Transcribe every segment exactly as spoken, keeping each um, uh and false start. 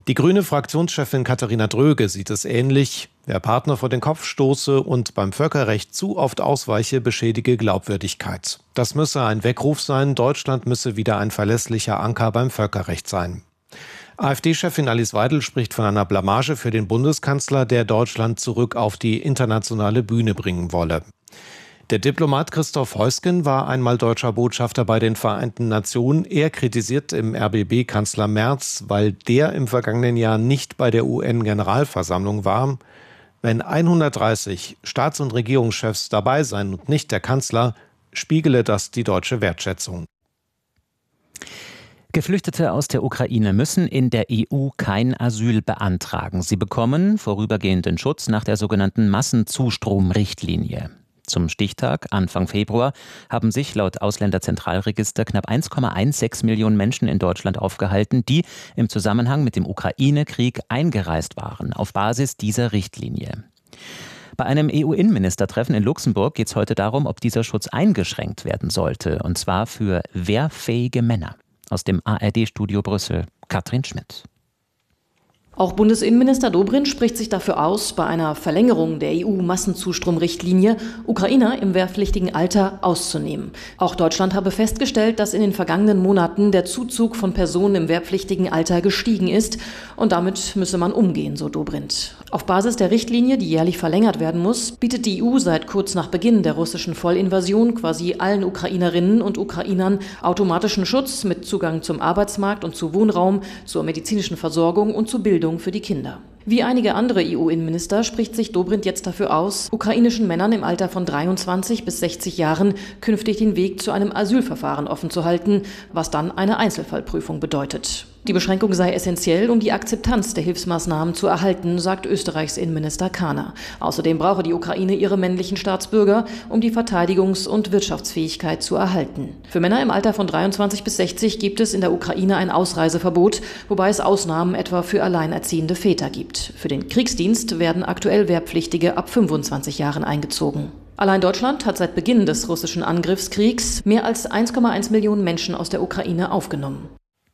Die grüne Fraktionschefin Katharina Dröge sieht es ähnlich. Wer Partner vor den Kopf stoße und beim Völkerrecht zu oft ausweiche, beschädige Glaubwürdigkeit. Das müsse ein Weckruf sein. Deutschland müsse wieder ein verlässlicher Anker beim Völkerrecht sein. AfD-Chefin Alice Weidel spricht von einer Blamage für den Bundeskanzler, der Deutschland zurück auf die internationale Bühne bringen wolle. Der Diplomat Christoph Heusgen war einmal deutscher Botschafter bei den Vereinten Nationen. Er kritisiert im R B B Kanzler Merz, weil der im vergangenen Jahr nicht bei der U N-Generalversammlung war. Wenn hundertdreißig Staats- und Regierungschefs dabei seien und nicht der Kanzler, spiegele das die deutsche Wertschätzung. Geflüchtete aus der Ukraine müssen in der E U kein Asyl beantragen. Sie bekommen vorübergehenden Schutz nach der sogenannten Massenzustromrichtlinie. Zum Stichtag Anfang Februar haben sich laut Ausländerzentralregister knapp eins Komma sechzehn Millionen Menschen in Deutschland aufgehalten, die im Zusammenhang mit dem Ukraine-Krieg eingereist waren, auf Basis dieser Richtlinie. Bei einem E U-Innenministertreffen in Luxemburg geht es heute darum, ob dieser Schutz eingeschränkt werden sollte, und zwar für wehrfähige Männer. Aus dem A R D-Studio Brüssel, Katrin Schmidt. Auch Bundesinnenminister Dobrindt spricht sich dafür aus, bei einer Verlängerung der E U-Massenzustromrichtlinie Ukrainer im wehrpflichtigen Alter auszunehmen. Auch Deutschland habe festgestellt, dass in den vergangenen Monaten der Zuzug von Personen im wehrpflichtigen Alter gestiegen ist. Und damit müsse man umgehen, so Dobrindt. Auf Basis der Richtlinie, die jährlich verlängert werden muss, bietet die E U seit kurz nach Beginn der russischen Vollinvasion quasi allen Ukrainerinnen und Ukrainern automatischen Schutz mit Zugang zum Arbeitsmarkt und zu Wohnraum, zur medizinischen Versorgung und zu Bildung für die Kinder. Wie einige andere E U-Innenminister spricht sich Dobrindt jetzt dafür aus, ukrainischen Männern im Alter von dreiundzwanzig bis sechzig Jahren künftig den Weg zu einem Asylverfahren offen zu halten, was dann eine Einzelfallprüfung bedeutet. Die Beschränkung sei essentiell, um die Akzeptanz der Hilfsmaßnahmen zu erhalten, sagt Österreichs Innenminister Kahner. Außerdem brauche die Ukraine ihre männlichen Staatsbürger, um die Verteidigungs- und Wirtschaftsfähigkeit zu erhalten. Für Männer im Alter von dreiundzwanzig bis sechzig gibt es in der Ukraine ein Ausreiseverbot, wobei es Ausnahmen etwa für alleinerziehende Väter gibt. Für den Kriegsdienst werden aktuell Wehrpflichtige ab fünfundzwanzig Jahren eingezogen. Allein Deutschland hat seit Beginn des russischen Angriffskriegs mehr als eins Komma eins Millionen Menschen aus der Ukraine aufgenommen.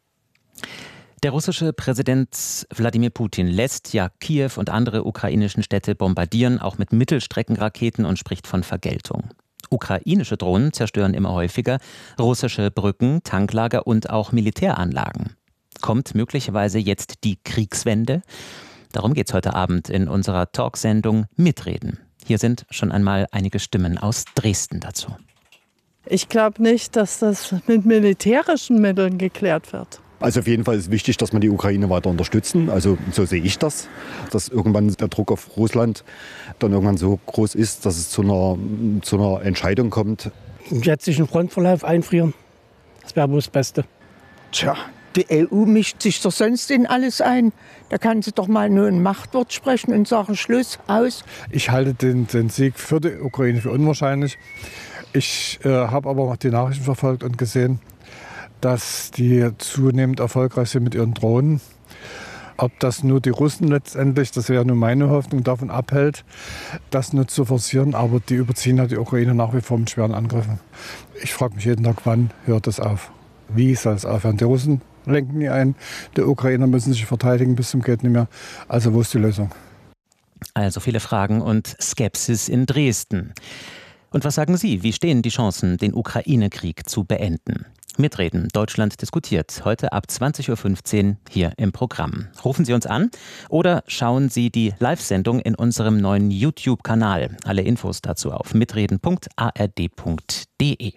Der russische Präsident Wladimir Putin lässt ja Kiew und andere ukrainischen Städte bombardieren, auch mit Mittelstreckenraketen, und spricht von Vergeltung. Ukrainische Drohnen zerstören immer häufiger russische Brücken, Tanklager und auch Militäranlagen. Kommt möglicherweise jetzt die Kriegswende? Darum geht es heute Abend in unserer Talksendung Mitreden. Hier sind schon einmal einige Stimmen aus Dresden dazu. Ich glaube nicht, dass das mit militärischen Mitteln geklärt wird. Also auf jeden Fall ist wichtig, dass wir die Ukraine weiter unterstützen. Also so sehe ich das, dass irgendwann der Druck auf Russland dann irgendwann so groß ist, dass es zu einer, zu einer Entscheidung kommt. Im jetzigen Frontverlauf einfrieren, das wäre wohl das Beste. Tja, die E U mischt sich doch sonst in alles ein. Da kann sie doch mal nur ein Machtwort sprechen und sagen Schluss, aus. Ich halte den, den Sieg für die Ukraine für unwahrscheinlich. Ich äh, habe aber auch die Nachrichten verfolgt und gesehen, dass die zunehmend erfolgreich sind mit ihren Drohnen. Ob das nur die Russen letztendlich, das wäre nur meine Hoffnung, davon abhält, das nur zu forcieren. Aber die überziehen ja die Ukraine nach wie vor mit schweren Angriffen. Ich frage mich jeden Tag, wann hört das auf? Wie soll es aufhören? Die Russen lenken nie ein, die Ukrainer müssen sich verteidigen bis zum geht nicht mehr. Also wo ist die Lösung? Also viele Fragen und Skepsis in Dresden. Und was sagen Sie? Wie stehen die Chancen, den Ukraine-Krieg zu beenden? Mitreden. Deutschland diskutiert. Heute ab zwanzig Uhr fünfzehn hier im Programm. Rufen Sie uns an oder schauen Sie die Live-Sendung in unserem neuen YouTube-Kanal. Alle Infos dazu auf mitreden punkt a r d punkt d e.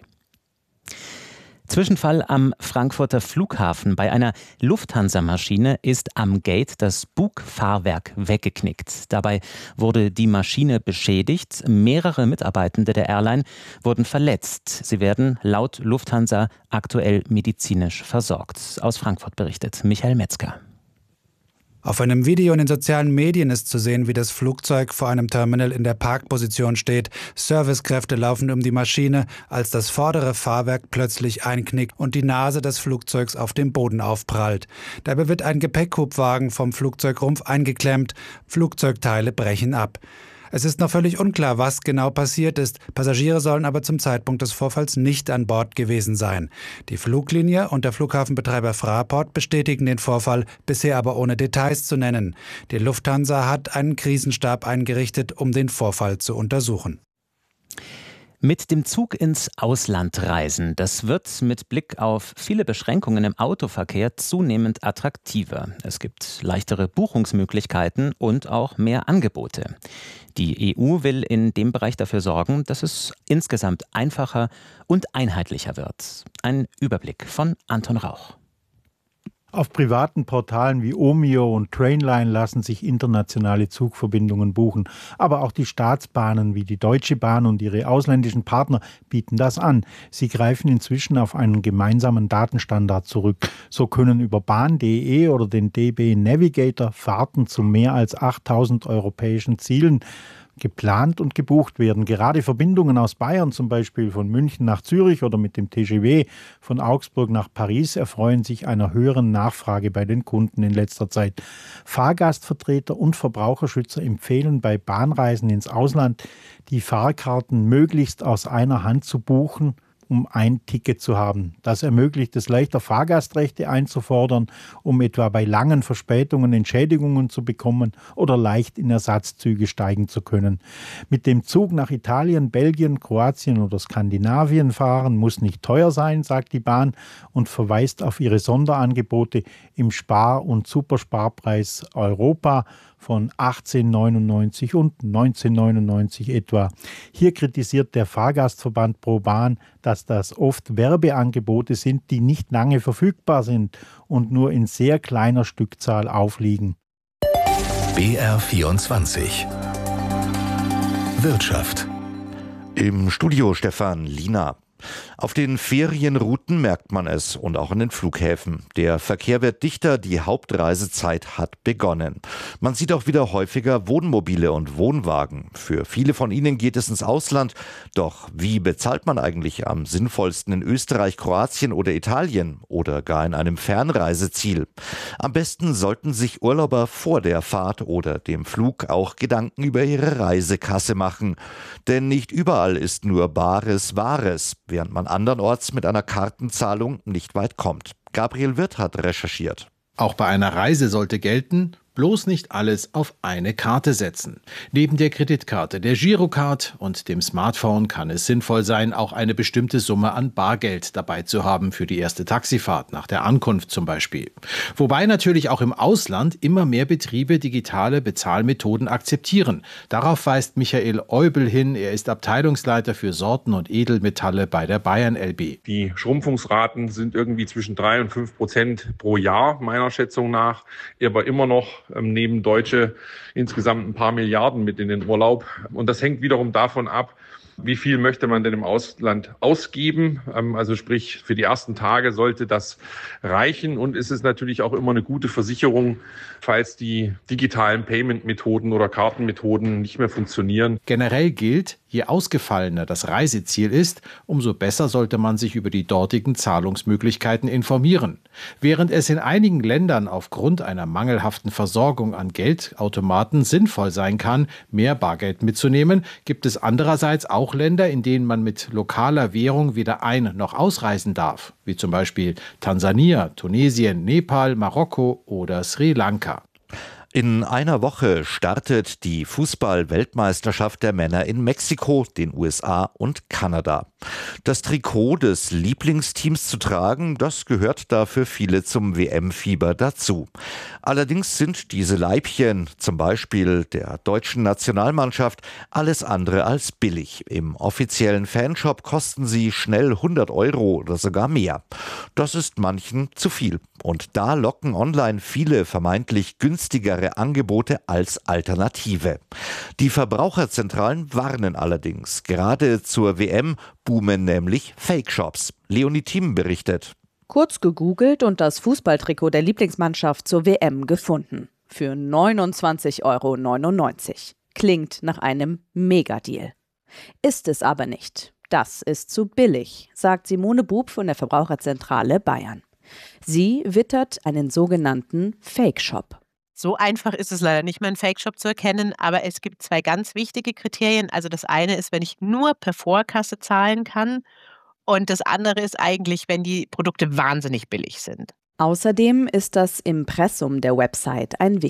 Zwischenfall am Frankfurter Flughafen. Bei einer Lufthansa-Maschine ist am Gate das Bugfahrwerk weggeknickt. Dabei wurde die Maschine beschädigt. Mehrere Mitarbeitende der Airline wurden verletzt. Sie werden laut Lufthansa aktuell medizinisch versorgt. Aus Frankfurt berichtet Michael Metzger. Auf einem Video in den sozialen Medien ist zu sehen, wie das Flugzeug vor einem Terminal in der Parkposition steht. Servicekräfte laufen um die Maschine, als das vordere Fahrwerk plötzlich einknickt und die Nase des Flugzeugs auf dem Boden aufprallt. Dabei wird ein Gepäckhubwagen vom Flugzeugrumpf eingeklemmt. Flugzeugteile brechen ab. Es ist noch völlig unklar, was genau passiert ist. Passagiere sollen aber zum Zeitpunkt des Vorfalls nicht an Bord gewesen sein. Die Fluglinie und der Flughafenbetreiber Fraport bestätigen den Vorfall, bisher aber ohne Details zu nennen. Die Lufthansa hat einen Krisenstab eingerichtet, um den Vorfall zu untersuchen. Mit dem Zug ins Ausland reisen, das wird mit Blick auf viele Beschränkungen im Autoverkehr zunehmend attraktiver. Es gibt leichtere Buchungsmöglichkeiten und auch mehr Angebote. Die E U will in dem Bereich dafür sorgen, dass es insgesamt einfacher und einheitlicher wird. Ein Überblick von Anton Rauch. Auf privaten Portalen wie Omio und Trainline lassen sich internationale Zugverbindungen buchen. Aber auch die Staatsbahnen wie die Deutsche Bahn und ihre ausländischen Partner bieten das an. Sie greifen inzwischen auf einen gemeinsamen Datenstandard zurück. So können über bahn punkt de oder den D B Navigator Fahrten zu mehr als achttausend europäischen Zielen geplant und gebucht werden. Gerade Verbindungen aus Bayern, zum Beispiel von München nach Zürich oder mit dem T G V von Augsburg nach Paris, erfreuen sich einer höheren Nachfrage bei den Kunden in letzter Zeit. Fahrgastvertreter und Verbraucherschützer empfehlen bei Bahnreisen ins Ausland, die Fahrkarten möglichst aus einer Hand zu buchen, um ein Ticket zu haben. Das ermöglicht es leichter, Fahrgastrechte einzufordern, um etwa bei langen Verspätungen Entschädigungen zu bekommen oder leicht in Ersatzzüge steigen zu können. Mit dem Zug nach Italien, Belgien, Kroatien oder Skandinavien fahren muss nicht teuer sein, sagt die Bahn und verweist auf ihre Sonderangebote im Spar- und Supersparpreis Europa von achtzehn neunundneunzig und neunzehn neunundneunzig etwa. Hier kritisiert der Fahrgastverband ProBahn, dass das oft Werbeangebote sind, die nicht lange verfügbar sind und nur in sehr kleiner Stückzahl aufliegen. B R vierundzwanzig Wirtschaft. Im Studio Stefan Liener. Auf den Ferienrouten merkt man es und auch an den Flughäfen. Der Verkehr wird dichter, die Hauptreisezeit hat begonnen. Man sieht auch wieder häufiger Wohnmobile und Wohnwagen. Für viele von ihnen geht es ins Ausland. Doch wie bezahlt man eigentlich am sinnvollsten in Österreich, Kroatien oder Italien oder gar in einem Fernreiseziel? Am besten sollten sich Urlauber vor der Fahrt oder dem Flug auch Gedanken über ihre Reisekasse machen. Denn nicht überall ist nur Bares Wahres, während man andernorts mit einer Kartenzahlung nicht weit kommt. Gabriel Wirth hat recherchiert. Auch bei einer Reise sollte gelten, bloß nicht alles auf eine Karte setzen. Neben der Kreditkarte, der Girocard und dem Smartphone kann es sinnvoll sein, auch eine bestimmte Summe an Bargeld dabei zu haben für die erste Taxifahrt, nach der Ankunft zum Beispiel. Wobei natürlich auch im Ausland immer mehr Betriebe digitale Bezahlmethoden akzeptieren. Darauf weist Michael Eubel hin. Er ist Abteilungsleiter für Sorten und Edelmetalle bei der Bayern L B. Die Schrumpfungsraten sind irgendwie zwischen drei und fünf Prozent pro Jahr, meiner Schätzung nach, aber immer noch nehmen Deutsche insgesamt ein paar Milliarden mit in den Urlaub. Und das hängt wiederum davon ab, wie viel möchte man denn im Ausland ausgeben? Also sprich, für die ersten Tage sollte das reichen. Und es ist natürlich auch immer eine gute Versicherung, falls die digitalen Payment-Methoden oder Kartenmethoden nicht mehr funktionieren. Generell gilt, je ausgefallener das Reiseziel ist, umso besser sollte man sich über die dortigen Zahlungsmöglichkeiten informieren. Während es in einigen Ländern aufgrund einer mangelhaften Versorgung an Geldautomaten sinnvoll sein kann, mehr Bargeld mitzunehmen, gibt es andererseits auch Länder, in denen man mit lokaler Währung weder ein- noch ausreisen darf, wie zum Beispiel Tansania, Tunesien, Nepal, Marokko oder Sri Lanka. In einer Woche startet die Fußball-Weltmeisterschaft der Männer in Mexiko, den U S A und Kanada. Das Trikot des Lieblingsteams zu tragen, das gehört da für viele zum W M-Fieber dazu. Allerdings sind diese Leibchen, zum Beispiel der deutschen Nationalmannschaft, alles andere als billig. Im offiziellen Fanshop kosten sie schnell hundert Euro oder sogar mehr. Das ist manchen zu viel. Und da locken online viele vermeintlich günstigere Angebote als Alternative. Die Verbraucherzentralen warnen allerdings. Gerade zur W M boomen nämlich Fake-Shops. Leonie Thiem berichtet. Kurz gegoogelt und das Fußballtrikot der Lieblingsmannschaft zur W M gefunden. Für neunundzwanzig Euro neunundneunzig. Klingt nach einem Megadeal. Ist es aber nicht. Das ist zu billig, sagt Simone Bub von der Verbraucherzentrale Bayern. Sie wittert einen sogenannten Fake-Shop. So einfach ist es leider nicht mehr, einen Fake-Shop zu erkennen, aber es gibt zwei ganz wichtige Kriterien. Also das eine ist, wenn ich nur per Vorkasse zahlen kann, und das andere ist eigentlich, wenn die Produkte wahnsinnig billig sind. Außerdem ist das Impressum der Website ein wichtiges